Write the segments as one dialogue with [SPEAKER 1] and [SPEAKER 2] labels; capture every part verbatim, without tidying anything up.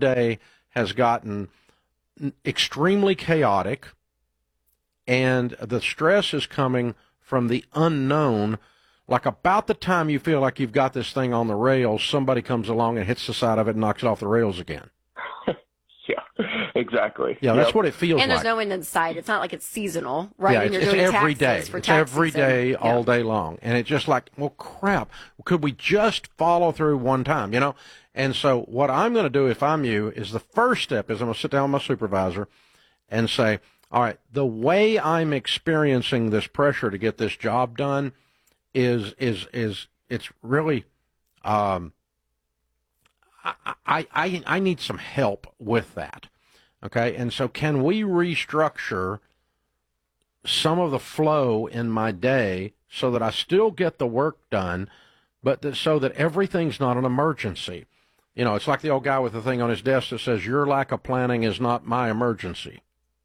[SPEAKER 1] day has gotten extremely chaotic, and the stress is coming from the unknown. Like about the time you feel like you've got this thing on the rails, somebody comes along and hits the side of it and knocks it off the rails again.
[SPEAKER 2] Yeah, exactly.
[SPEAKER 1] Yeah,
[SPEAKER 2] yep.
[SPEAKER 1] that's what it feels like.
[SPEAKER 3] And there's no end in sight. It's not like it's seasonal, right?
[SPEAKER 1] Yeah,
[SPEAKER 3] and
[SPEAKER 1] it's,
[SPEAKER 3] you're
[SPEAKER 1] it's
[SPEAKER 3] doing
[SPEAKER 1] every day.
[SPEAKER 3] taxes for
[SPEAKER 1] It's
[SPEAKER 3] tax
[SPEAKER 1] every
[SPEAKER 3] season.
[SPEAKER 1] day, all
[SPEAKER 3] Yeah.
[SPEAKER 1] day long. And it's just like, well, crap, could we just follow through one time, you know? And so what I'm going to do if I'm you is the first step is I'm going to sit down with my supervisor and say, all right, the way I'm experiencing this pressure to get this job done is, is, is it's really, um, I, I, I, I need some help with that. Okay, and so can we restructure some of the flow in my day so that I still get the work done, but that, so that everything's not an emergency? You know, it's like the old guy with the thing on his desk that says, your lack of planning is not my emergency.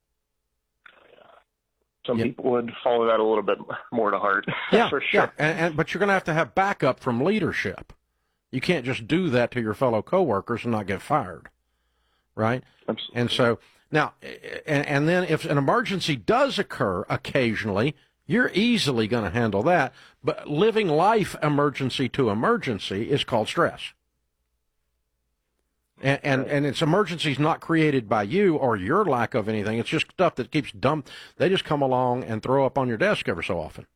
[SPEAKER 2] Some
[SPEAKER 1] yeah.
[SPEAKER 2] people would follow that a little bit more to heart,
[SPEAKER 1] yeah,
[SPEAKER 2] for sure.
[SPEAKER 1] Yeah, and, and, but you're going to have to have backup from leadership. You can't just do that to your fellow coworkers and not get fired. Right?
[SPEAKER 2] Absolutely.
[SPEAKER 1] And so now, and, and then if an emergency does occur occasionally, you're easily going to handle that. But living life emergency to emergency is called stress. And, and, and it's emergencies not created by you or your lack of anything. It's just stuff that keeps dump. They just come along and throw up on your desk every so often.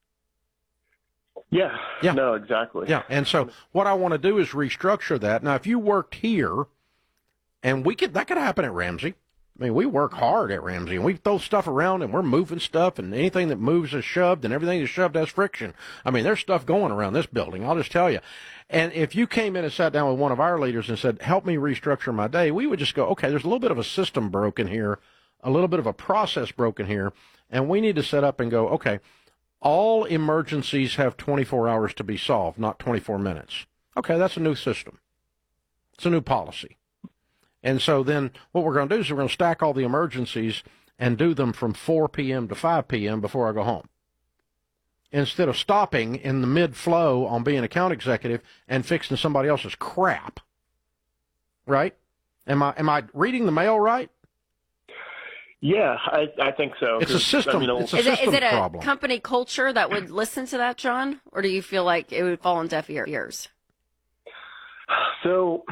[SPEAKER 2] Yeah.
[SPEAKER 1] Yeah.
[SPEAKER 2] No, exactly.
[SPEAKER 1] Yeah. And so what I want to do is restructure that. Now, if you worked here, and we could, that could happen at Ramsey. I mean, we work hard at Ramsey, and we throw stuff around, and we're moving stuff, and anything that moves is shoved, and everything that's shoved has friction. I mean, there's stuff going around this building, I'll just tell you. And if you came in and sat down with one of our leaders and said, help me restructure my day, we would just go, okay, there's a little bit of a system broken here, a little bit of a process broken here, and we need to set up and go, okay, all emergencies have twenty-four hours to be solved, not twenty-four minutes. Okay, that's a new system. It's a new policy. And so then what we're going to do is we're going to stack all the emergencies and do them from four p.m. to five p.m. before I go home, instead of stopping in the mid-flow on being account executive and fixing somebody else's crap. Right? Am I am I reading the mail right?
[SPEAKER 2] Yeah, I, I think so.
[SPEAKER 1] It's a system.
[SPEAKER 2] I mean,
[SPEAKER 1] it's a
[SPEAKER 3] Is it,
[SPEAKER 1] system
[SPEAKER 3] is it a
[SPEAKER 1] problem.
[SPEAKER 3] company culture that would listen to that, John? Or do you feel like it would fall on deaf ears?
[SPEAKER 2] So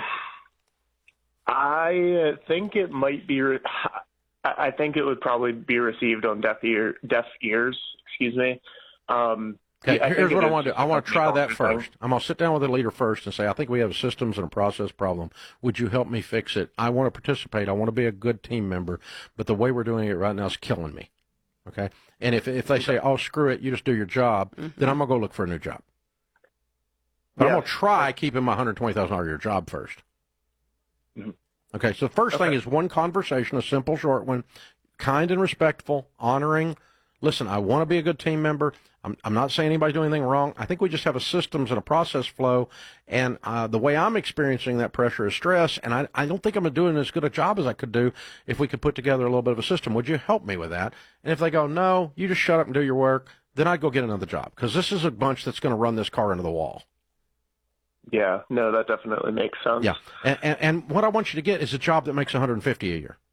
[SPEAKER 2] I think it might be, re- I think it would probably be received on deaf ear, deaf ears, excuse me. Um,
[SPEAKER 1] Okay,
[SPEAKER 2] I
[SPEAKER 1] here's
[SPEAKER 2] think
[SPEAKER 1] what
[SPEAKER 2] it
[SPEAKER 1] I want to
[SPEAKER 2] is
[SPEAKER 1] do. I want to
[SPEAKER 2] a company
[SPEAKER 1] try that
[SPEAKER 2] culture
[SPEAKER 1] first.
[SPEAKER 2] thing.
[SPEAKER 1] I'm going to sit down with the leader first and say, I think we have a systems and a process problem. Would you help me fix it? I want to participate. I want to be a good team member, but the way we're doing it right now is killing me. Okay? And if if they say, oh, screw it, you just do your job, mm-hmm. then I'm going to go look for a new job. But yeah. I'm going to try keeping my one hundred twenty thousand dollars a year job first. Mm-hmm. Okay, so the first okay. thing is one conversation, a simple, short one, kind and respectful, honoring. Listen, I want to be a good team member. I'm, I'm not saying anybody's doing anything wrong. I think we just have a systems and a process flow, and uh, the way I'm experiencing that pressure is stress, and I, I don't think I'm doing as good a job as I could do if we could put together a little bit of a system. Would you help me with that? And if they go, no, you just shut up and do your work, then I'd go get another job, because this is a bunch that's going to run this car into the wall.
[SPEAKER 2] Yeah, no, that definitely makes sense.
[SPEAKER 1] Yeah, and, and, and what I want you to get is a job that makes one hundred fifty dollars a year.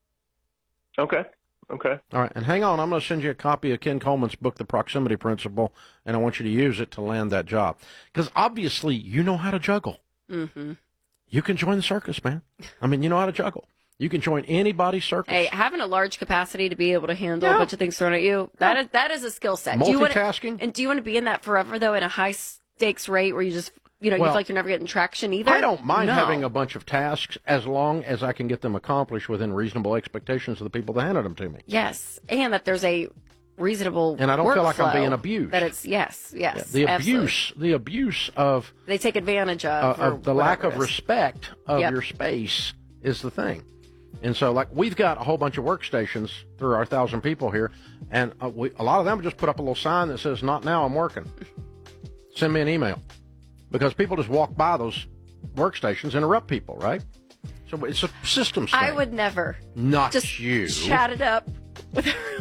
[SPEAKER 2] Okay. Okay.
[SPEAKER 1] All right, and hang on. I'm going to send you a copy of Ken Coleman's book, The Proximity Principle, and I want you to use it to land that job. Because obviously you know how to juggle.
[SPEAKER 3] Mm-hmm.
[SPEAKER 1] You can join the circus, man. I mean, you know how to juggle. You can join anybody's circus.
[SPEAKER 3] Hey, having a large capacity to be able to handle yeah. a bunch of things thrown at you, that yeah. is that is a skill set.
[SPEAKER 1] Multitasking.
[SPEAKER 3] Do you wanna, and do you want to be in that forever, though, in a high-stakes rate where you just, you know, well, you feel like you're never getting traction either?
[SPEAKER 1] I don't mind
[SPEAKER 3] no.
[SPEAKER 1] having a bunch of tasks as long as I can get them accomplished within reasonable expectations of the people that handed them to me.
[SPEAKER 3] Yes, and that there's a reasonable
[SPEAKER 1] and I don't feel like I'm being
[SPEAKER 3] workflow
[SPEAKER 1] abused.
[SPEAKER 3] That it's yes, yes.
[SPEAKER 1] Yeah, the
[SPEAKER 3] absolutely.
[SPEAKER 1] abuse, the abuse of
[SPEAKER 3] they take advantage of,
[SPEAKER 1] uh, of the lack of respect of
[SPEAKER 3] yep.
[SPEAKER 1] your space is the thing. And so, like, we've got a whole bunch of workstations through our thousand people here, and uh, we, a lot of them just put up a little sign that says, not now, I'm working. Send me an email. Because people just walk by those workstations, interrupt people, right? So it's a systems thing.
[SPEAKER 3] I would never.
[SPEAKER 1] Not
[SPEAKER 3] just
[SPEAKER 1] you.
[SPEAKER 3] Chat it up with